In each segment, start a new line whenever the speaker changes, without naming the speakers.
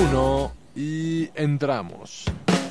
1 y entramos.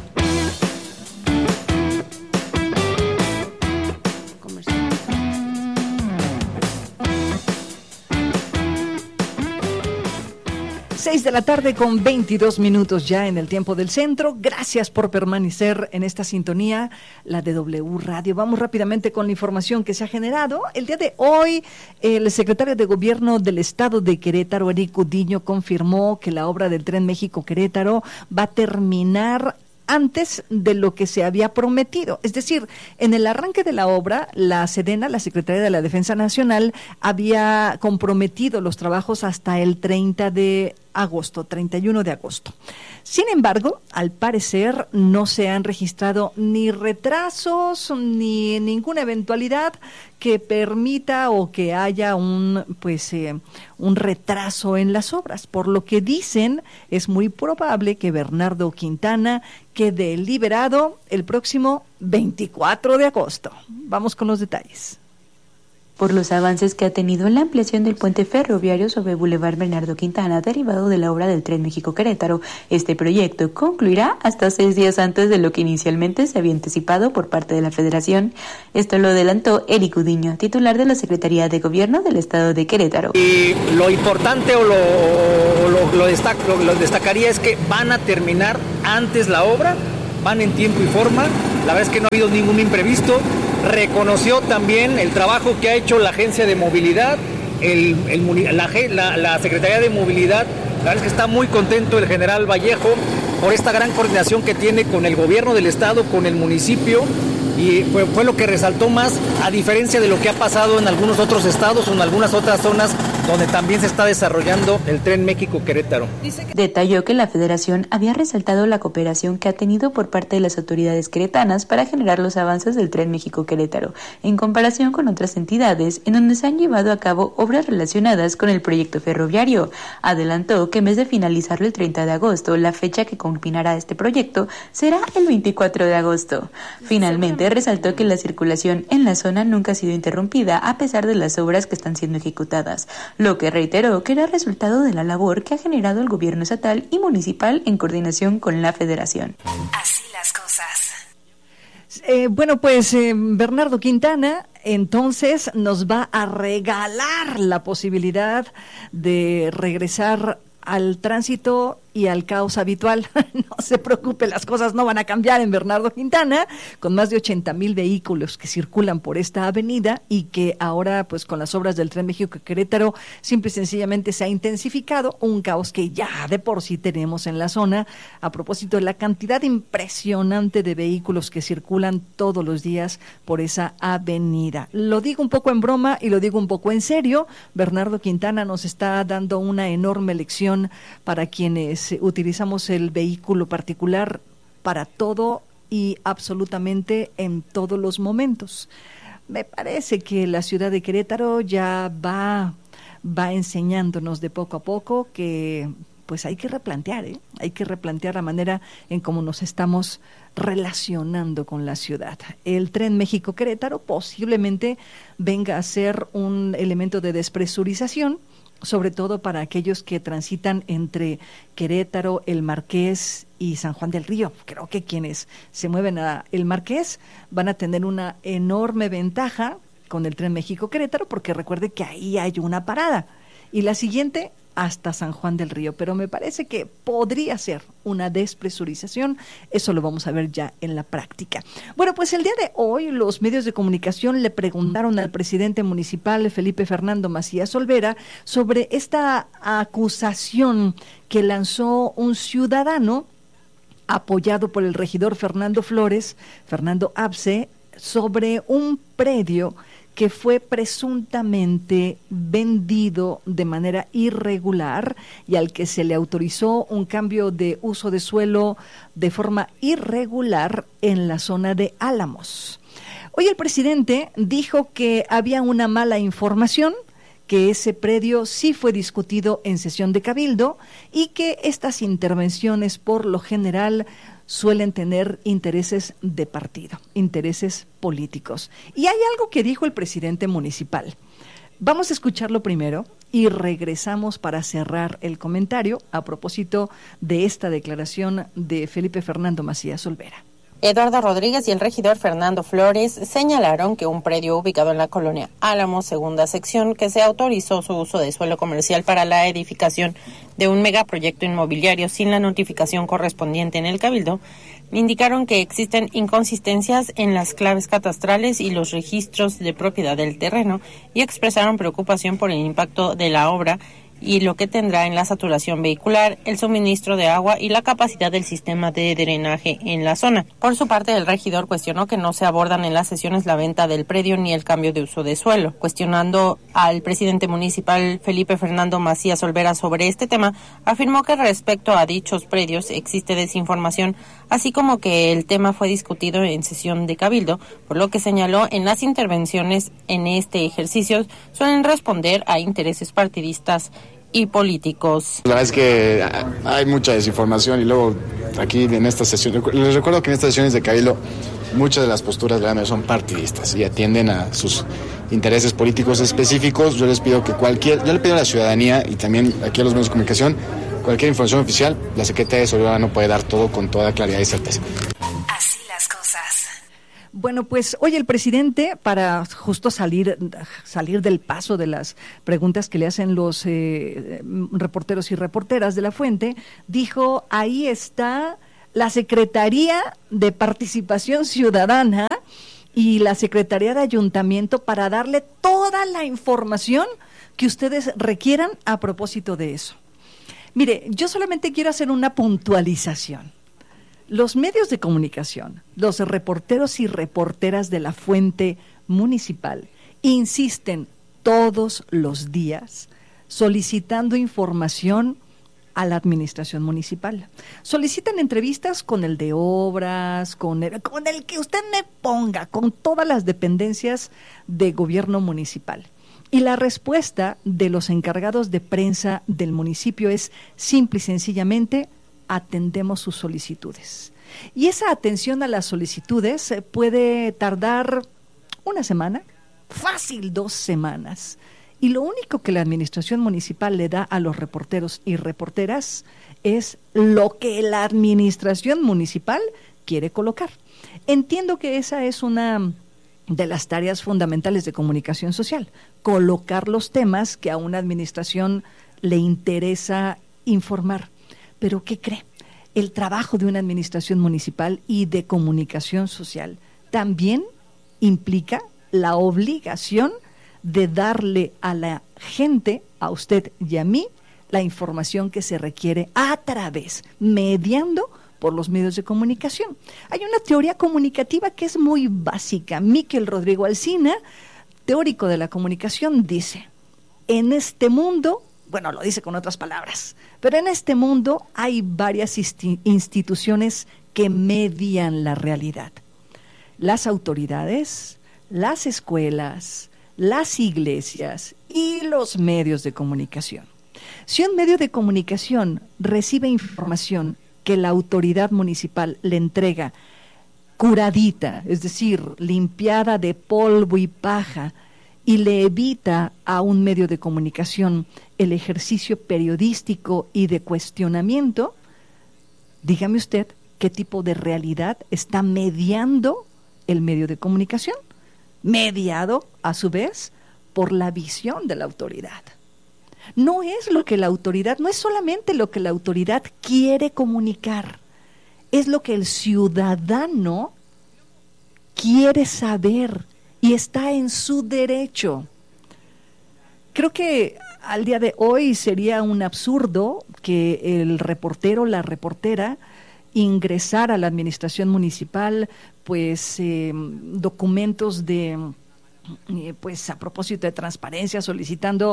6 de la tarde con 22 minutos ya en el tiempo del centro. Gracias por permanecer en esta sintonía, la de W Radio. Vamos rápidamente con la información que se ha generado. El día de hoy, el secretario de Gobierno del Estado de Querétaro, Eric Udiño, confirmó que la obra del Tren México-Querétaro va a terminar antes de lo que se había prometido. Es decir, en el arranque de la obra, la Sedena, la Secretaría de la Defensa Nacional, había comprometido los trabajos hasta el 31 de agosto. Sin embargo, al parecer no se han registrado ni retrasos ni ninguna eventualidad que permita o que haya un retraso en las obras. Por lo que dicen, es muy probable que Bernardo Quintana quede liberado el próximo 24 de agosto. Vamos con los detalles.
Por los avances que ha tenido en la ampliación del puente ferroviario sobre Boulevard Bernardo Quintana, derivado de la obra del Tren México-Querétaro, este proyecto concluirá hasta 6 días antes de lo que inicialmente se había anticipado por parte de la Federación. Esto lo adelantó Eric Udiño, titular de la Secretaría de Gobierno del Estado de Querétaro.
Y lo importante lo destacaría es que van a terminar antes la obra, van en tiempo y forma. La verdad es que no ha habido ningún imprevisto. Reconoció también el trabajo que ha hecho la Agencia de Movilidad, la Secretaría de Movilidad. La verdad es que está muy contento el general Vallejo por esta gran coordinación que tiene con el gobierno del estado, con el municipio, y fue lo que resaltó más, a diferencia de lo que ha pasado en algunos otros estados o en algunas otras zonas donde también se está desarrollando el Tren México-Querétaro.
Detalló que la Federación había resaltado la cooperación que ha tenido por parte de las autoridades queretanas para generar los avances del Tren México-Querétaro, en comparación con otras entidades en donde se han llevado a cabo obras relacionadas con el proyecto ferroviario. Adelantó que en vez de finalizarlo el 30 de agosto, la fecha que culminará este proyecto será el 24 de agosto. Finalmente, resaltó que la circulación en la zona nunca ha sido interrumpida a pesar de las obras que están siendo ejecutadas, lo que reiteró que era resultado de la labor que ha generado el gobierno estatal y municipal en coordinación con la Federación.
Así las cosas.
Bernardo Quintana entonces nos va a regalar la posibilidad de regresar al tránsito y al caos habitual. No se preocupe, las cosas no van a cambiar en Bernardo Quintana, con más de 80,000 vehículos que circulan por esta avenida y que ahora, pues con las obras del Tren México-Querétaro, simple y sencillamente se ha intensificado, un caos que ya de por sí tenemos en la zona, a propósito de la cantidad impresionante de vehículos que circulan todos los días por esa avenida. Lo digo un poco en broma y lo digo un poco en serio. Bernardo Quintana nos está dando una enorme lección para quienes utilizamos el vehículo particular para todo y absolutamente en todos los momentos. Me parece que la ciudad de Querétaro ya va enseñándonos de poco a poco que pues hay que replantear, hay que replantear la manera en cómo nos estamos relacionando con la ciudad. El Tren México-Querétaro posiblemente venga a ser un elemento de despresurización, sobre todo para aquellos que transitan entre Querétaro, El Marqués y San Juan del Río. Creo que quienes se mueven a El Marqués van a tener una enorme ventaja con el Tren México-Querétaro, porque recuerde que ahí hay una parada. Y la siguiente hasta San Juan del Río, pero me parece que podría ser una despresurización. Eso lo vamos a ver ya en la práctica. Bueno, pues el día de hoy los medios de comunicación le preguntaron al presidente municipal Felipe Fernando Macías Olvera sobre esta acusación que lanzó un ciudadano apoyado por el regidor Fernando Flores, Fernando Abse, sobre un predio que fue presuntamente vendido de manera irregular y al que se le autorizó un cambio de uso de suelo de forma irregular en la zona de Álamos. Hoy el presidente dijo que había una mala información, que ese predio sí fue discutido en sesión de cabildo y que estas intervenciones por lo general suelen tener intereses de partido, intereses políticos. Y hay algo que dijo el presidente municipal. Vamos a escucharlo primero y regresamos para cerrar el comentario a propósito de esta declaración de Felipe Fernando Macías Olvera.
Eduardo Rodríguez y el regidor Fernando Flores señalaron que un predio ubicado en la colonia Álamo, segunda sección, que se autorizó su uso de suelo comercial para la edificación de un megaproyecto inmobiliario sin la notificación correspondiente en el Cabildo, indicaron que existen inconsistencias en las claves catastrales y los registros de propiedad del terreno y expresaron preocupación por el impacto de la obra y lo que tendrá en la saturación vehicular, el suministro de agua y la capacidad del sistema de drenaje en la zona. Por su parte, el regidor cuestionó que no se abordan en las sesiones la venta del predio ni el cambio de uso de suelo. Cuestionando al presidente municipal Felipe Fernando Macías Olvera sobre este tema, afirmó que respecto a dichos predios existe desinformación, así como que el tema fue discutido en sesión de Cabildo, por lo que señaló en las intervenciones en este ejercicio suelen responder a intereses partidistas y políticos.
La verdad es que hay mucha desinformación y luego aquí en esta sesión, les recuerdo que en estas sesiones de Cabildo muchas de las posturas de la son partidistas y atienden a sus intereses políticos específicos. Yo les pido que yo le pido a la ciudadanía y también aquí a los medios de comunicación, cualquier información oficial, la Secretaría de Seguridad no puede dar todo con toda claridad y certeza.
Así las cosas.
Bueno, pues hoy el presidente, para justo salir del paso de las preguntas que le hacen los reporteros y reporteras de La Fuente, dijo, ahí está la Secretaría de Participación Ciudadana y la Secretaría de Ayuntamiento para darle toda la información que ustedes requieran a propósito de eso. Mire, yo solamente quiero hacer una puntualización. Los medios de comunicación, los reporteros y reporteras de La Fuente Municipal, insisten todos los días solicitando información a la administración municipal. Solicitan entrevistas con el de obras, con el que usted me ponga, con todas las dependencias de gobierno municipal. Y la respuesta de los encargados de prensa del municipio es simple y sencillamente: atendemos sus solicitudes. Y esa atención a las solicitudes puede tardar una semana, fácil 2 semanas. Y lo único que la administración municipal le da a los reporteros y reporteras es lo que la administración municipal quiere colocar. Entiendo que esa es una de las tareas fundamentales de comunicación social, colocar los temas que a una administración le interesa informar. Pero ¿qué cree? El trabajo de una administración municipal y de comunicación social también implica la obligación de darle a la gente, a usted y a mí, la información que se requiere mediando por los medios de comunicación. Hay una teoría comunicativa que es muy básica. Miquel Rodrigo Alsina, teórico de la comunicación, dice: en este mundo, bueno, lo dice con otras palabras, pero en este mundo hay varias instituciones que median la realidad. Las autoridades, las escuelas, las iglesias y los medios de comunicación. Si un medio de comunicación recibe información que la autoridad municipal le entrega curadita, es decir, limpiada de polvo y paja, y le evita a un medio de comunicación el ejercicio periodístico y de cuestionamiento, dígame usted qué tipo de realidad está mediando el medio de comunicación, mediado a su vez por la visión de la autoridad. No es solamente lo que la autoridad quiere comunicar, es lo que el ciudadano quiere saber y está en su derecho. Creo que al día de hoy sería un absurdo que el reportero, la reportera, ingresara a la administración municipal, documentos de, a propósito de transparencia, solicitando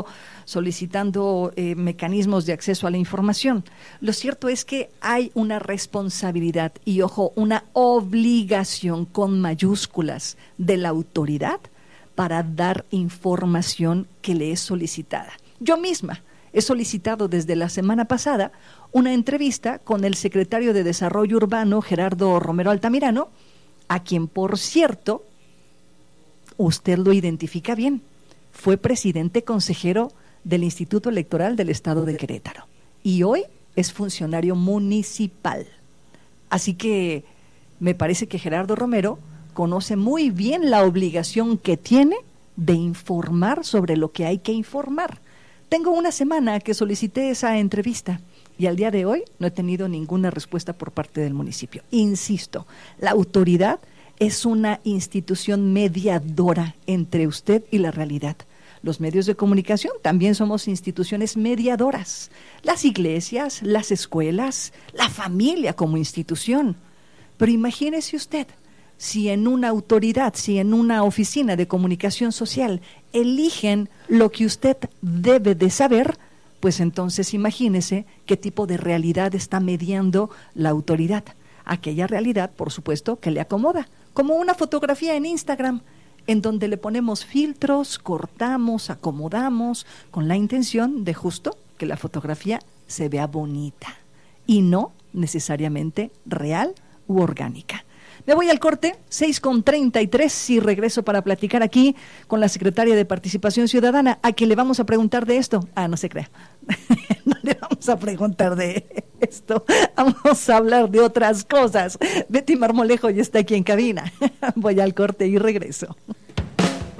mecanismos de acceso a la información. Lo cierto es que hay una responsabilidad y, ojo, una obligación con mayúsculas de la autoridad para dar información que le es solicitada. Yo misma he solicitado desde la semana pasada una entrevista con el secretario de Desarrollo Urbano, Gerardo Romero Altamirano, a quien, por cierto, usted lo identifica bien, fue presidente consejero del Instituto Electoral del Estado de Querétaro y hoy es funcionario municipal. Así que me parece que Gerardo Romero conoce muy bien la obligación que tiene de informar sobre lo que hay que informar. Tengo una semana que solicité esa entrevista y al día de hoy no he tenido ninguna respuesta por parte del municipio. Insisto, la autoridad es una institución mediadora entre usted y la realidad. Los medios de comunicación también somos instituciones mediadoras. Las iglesias, las escuelas, la familia como institución. Pero imagínese usted, si en una autoridad, si en una oficina de comunicación social eligen lo que usted debe de saber, pues entonces imagínese qué tipo de realidad está mediando la autoridad. Aquella realidad, por supuesto, que le acomoda, como una fotografía en Instagram, en donde le ponemos filtros, cortamos, acomodamos, con la intención de justo que la fotografía se vea bonita y no necesariamente real u orgánica. Me voy al corte, 6:33, y regreso para platicar aquí con la secretaria de Participación Ciudadana, a quien le vamos a preguntar de esto. No se crea, no le vamos a preguntar de esto, vamos a hablar de otras cosas. Betty Marmolejo ya está aquí en cabina. Voy al corte y regreso.